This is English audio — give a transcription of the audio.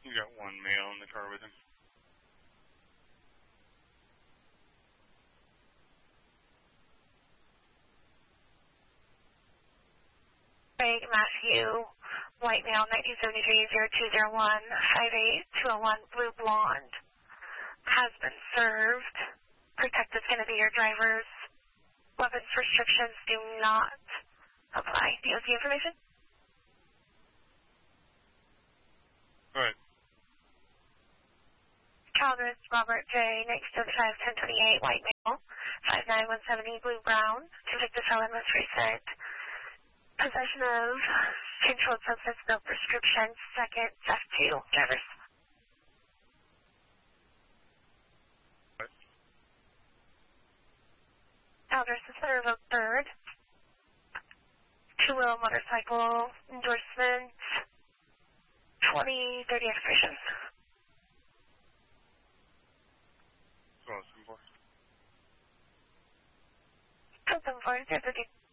You got one male in the car with him. Craig Matthew, white male, 1973-0201-58201, blue blonde, has been served. Protected is going to be your driver's weapons restrictions do not apply. DOT information? Go ahead. Calvin Robert J. 1975-1028, white male, 59170, blue brown, convicted felon, most recent. Possession of controlled substance, no prescription, second, theft to drivers. What? Address is Center Road 3rd. Two-wheel motorcycle endorsement, 2030 expiration. 1274. 1274,